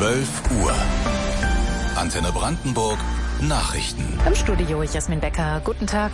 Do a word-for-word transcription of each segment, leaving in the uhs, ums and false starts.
zwölf Uhr. Antenne Brandenburg Nachrichten. Im Studio Jasmin Becker. Guten Tag.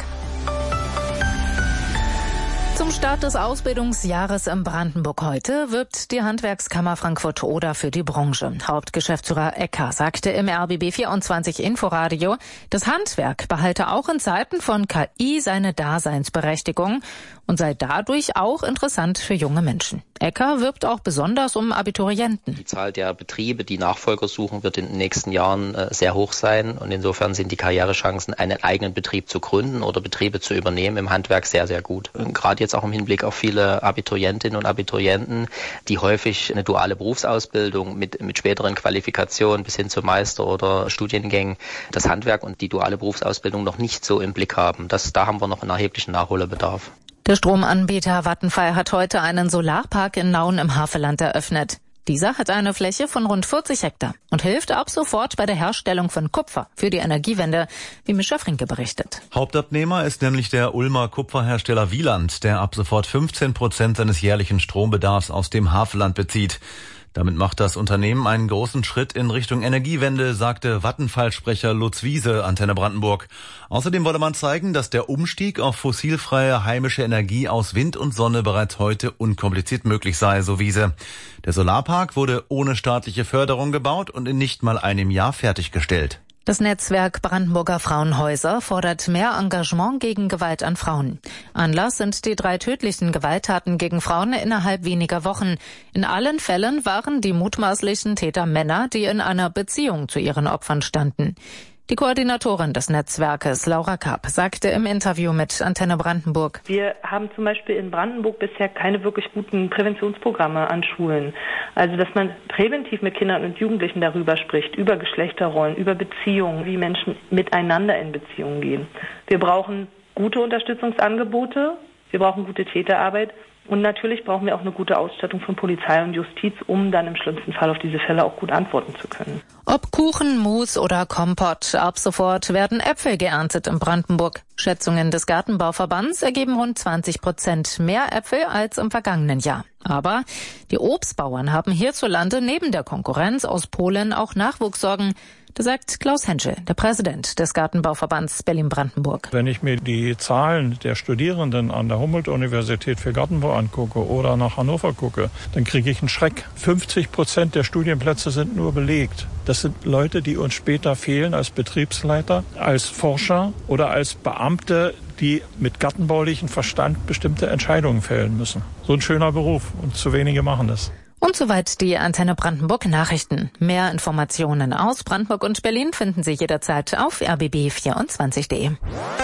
Zum Start des Ausbildungsjahres in Brandenburg heute wirbt die Handwerkskammer Frankfurt-Oder für die Branche. Hauptgeschäftsführer Ecker sagte im R B B vierundzwanzig Inforadio, das Handwerk behalte auch in Zeiten von K I seine Daseinsberechtigung und sei dadurch auch interessant für junge Menschen. Ecker wirbt auch besonders um Abiturienten. Die Zahl der Betriebe, die Nachfolger suchen, wird in den nächsten Jahren äh, sehr hoch sein. Und insofern sind die Karrierechancen, einen eigenen Betrieb zu gründen oder Betriebe zu übernehmen, im Handwerk sehr, sehr gut. Und gerade jetzt auch im Hinblick auf viele Abiturientinnen und Abiturienten, die häufig eine duale Berufsausbildung mit, mit späteren Qualifikationen bis hin zu Meister- oder Studiengängen, das Handwerk und die duale Berufsausbildung noch nicht so im Blick haben. Das, da haben wir noch einen erheblichen Nachholbedarf. Der Stromanbieter Vattenfall hat heute einen Solarpark in Nauen im Havelland eröffnet. Dieser hat eine Fläche von rund vierzig Hektar und hilft ab sofort bei der Herstellung von Kupfer für die Energiewende, wie Mischa Frinke berichtet. Hauptabnehmer ist nämlich der Ulmer Kupferhersteller Wieland, der ab sofort fünfzehn Prozent seines jährlichen Strombedarfs aus dem Havelland bezieht. Damit macht das Unternehmen einen großen Schritt in Richtung Energiewende, sagte Vattenfall-Sprecher Lutz Wiese, Antenne Brandenburg. Außerdem wolle man zeigen, dass der Umstieg auf fossilfreie heimische Energie aus Wind und Sonne bereits heute unkompliziert möglich sei, so Wiese. Der Solarpark wurde ohne staatliche Förderung gebaut und in nicht mal einem Jahr fertiggestellt. Das Netzwerk Brandenburger Frauenhäuser fordert mehr Engagement gegen Gewalt an Frauen. Anlass sind die drei tödlichen Gewalttaten gegen Frauen innerhalb weniger Wochen. In allen Fällen waren die mutmaßlichen Täter Männer, die in einer Beziehung zu ihren Opfern standen. Die Koordinatorin des Netzwerkes, Laura Kapp, sagte im Interview mit Antenne Brandenburg: Wir haben zum Beispiel in Brandenburg bisher keine wirklich guten Präventionsprogramme an Schulen. Also, dass man präventiv mit Kindern und Jugendlichen darüber spricht, über Geschlechterrollen, über Beziehungen, wie Menschen miteinander in Beziehungen gehen. Wir brauchen gute Unterstützungsangebote, wir brauchen gute Täterarbeit. Und natürlich brauchen wir auch eine gute Ausstattung von Polizei und Justiz, um dann im schlimmsten Fall auf diese Fälle auch gut antworten zu können. Ob Kuchen, Mousse oder Kompott, ab sofort werden Äpfel geerntet in Brandenburg. Schätzungen des Gartenbauverbands ergeben rund zwanzig Prozent mehr Äpfel als im vergangenen Jahr. Aber die Obstbauern haben hierzulande neben der Konkurrenz aus Polen auch Nachwuchssorgen. Das sagt Klaus Henschel, der Präsident des Gartenbauverbands Berlin-Brandenburg. Wenn ich mir die Zahlen der Studierenden an der Humboldt-Universität für Gartenbau angucke oder nach Hannover gucke, dann kriege ich einen Schreck. fünfzig Prozent der Studienplätze sind nur belegt. Das sind Leute, die uns später fehlen als Betriebsleiter, als Forscher oder als Beamte, die mit gartenbaulichem Verstand bestimmte Entscheidungen fällen müssen. So ein schöner Beruf und zu wenige machen das. Und soweit die Antenne Brandenburg Nachrichten. Mehr Informationen aus Brandenburg und Berlin finden Sie jederzeit auf r b b vierundzwanzig punkt de.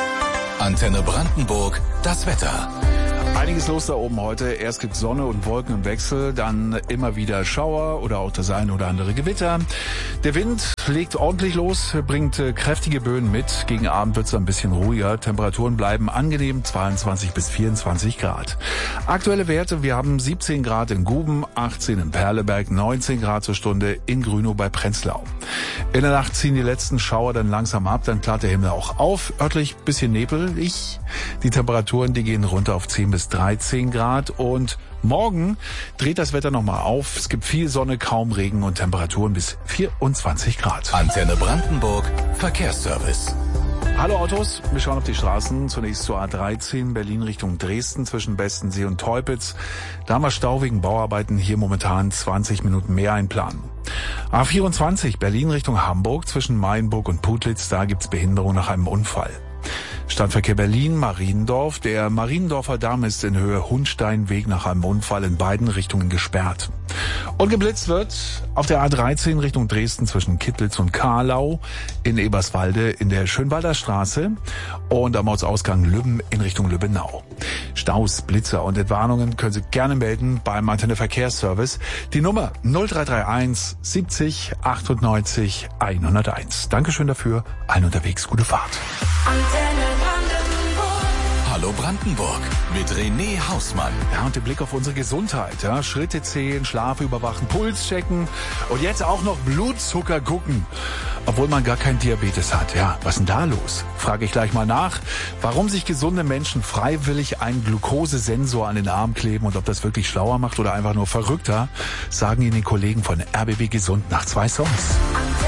Antenne Brandenburg, das Wetter. Einiges los da oben heute. Erst gibt Sonne und Wolken im Wechsel, dann immer wieder Schauer oder auch das eine oder andere Gewitter. Der Wind legt ordentlich los, bringt kräftige Böen mit. Gegen Abend wird es ein bisschen ruhiger. Temperaturen bleiben angenehm, zweiundzwanzig bis vierundzwanzig Grad. Aktuelle Werte, wir haben siebzehn Grad in Guben, achtzehn in Perleberg, neunzehn Grad zur Stunde in Grünow bei Prenzlau. In der Nacht ziehen die letzten Schauer dann langsam ab, dann klart der Himmel auch auf. Örtlich bisschen nebelig. Die Temperaturen, die gehen runter auf zehn bis dreizehn Grad und morgen dreht das Wetter nochmal auf. Es gibt viel Sonne, kaum Regen und Temperaturen bis vierundzwanzig Grad. Antenne Brandenburg, Verkehrsservice. Hallo Autos, wir schauen auf die Straßen. Zunächst zur A dreizehn, Berlin Richtung Dresden zwischen Bestensee und Teupitz. Da haben wir Stau wegen Bauarbeiten, hier momentan zwanzig Minuten mehr einplanen. A vierundzwanzig, Berlin Richtung Hamburg zwischen Mayenburg und Putlitz, da gibt's Behinderung nach einem Unfall. Stadtverkehr Berlin, Mariendorf. Der Mariendorfer Damm ist in Höhe Hundsteinweg nach einem Unfall in beiden Richtungen gesperrt. Und geblitzt wird auf der A dreizehn Richtung Dresden zwischen Kittlitz und Kahlau, in Eberswalde in der Schönwalder Straße und am Ortsausgang Lübben in Richtung Lübbenau. Staus, Blitzer und Entwarnungen können Sie gerne melden beim Antenne Verkehrsservice. Die Nummer null drei drei eins siebzig achtundneunzig hunderteins. Dankeschön dafür. Allen unterwegs gute Fahrt. Antenne Hallo Brandenburg mit René Hausmann. Ja, und der Blick auf unsere Gesundheit. Ja, Schritte zählen, Schlaf überwachen, Puls checken und jetzt auch noch Blutzucker gucken. Obwohl man gar keinen Diabetes hat. Ja, was ist denn da los? Frage ich gleich mal nach, warum sich gesunde Menschen freiwillig einen Glukosesensor an den Arm kleben und ob das wirklich schlauer macht oder einfach nur verrückter, sagen Ihnen die Kollegen von R B B Gesund nach zwei Songs.